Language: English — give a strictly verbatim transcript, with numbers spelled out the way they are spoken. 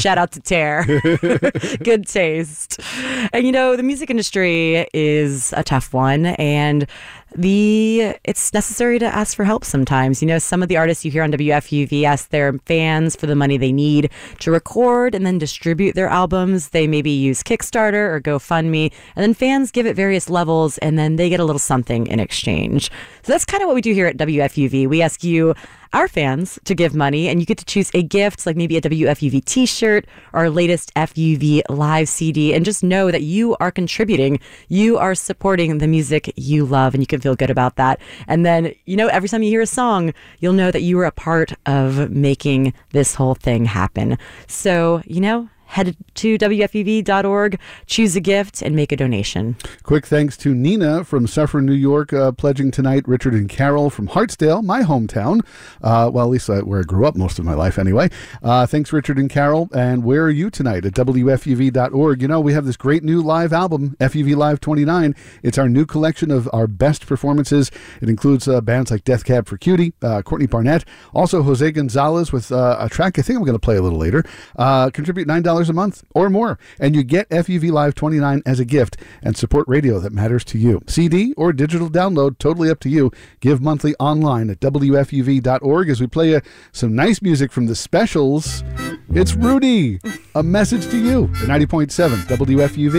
Shout out to Tear. Good taste. And you know, the music industry is a tough one, and the it's necessary to ask for help sometimes. You know, some of the artists you hear on W F U V ask their fans for the money they need to record and then distribute their albums. They maybe use Kickstarter or GoFundMe, and then fans give it various levels, and then they get a little something in exchange. So that's kind of what we do here at W F U V. We ask you, our fans, to give money, and you get to choose a gift, like maybe a W F U V t-shirt or our latest F U V live C D, and just know that you are contributing. You are supporting the music you love, and you can feel good about that. And then, you know, every time you hear a song, you'll know that you were a part of making this whole thing happen. So, you know, head to W F U V dot org, choose a gift, and make a donation. Quick thanks to Nina from Suffern, New York, uh, pledging tonight. Richard and Carol from Hartsdale, my hometown. Uh, well, at least uh, where I grew up most of my life anyway. Uh, thanks, Richard and Carol. And where are you tonight? At W F U V dot org. You know, we have this great new live album, F U V Live twenty-nine. It's our new collection of our best performances. It includes uh, bands like Death Cab for Cutie, uh, Courtney Barnett, also Jose Gonzalez with uh, a track I think I'm going to play a little later. Uh, contribute nine dollars a month or more, and you get F U V Live twenty-nine as a gift and support radio that matters to you. C D or digital download, totally up to you. Give monthly online at W F U V dot org as we play uh, some nice music from the Specials. It's Rudy, A Message to You, ninety point seven W F U V.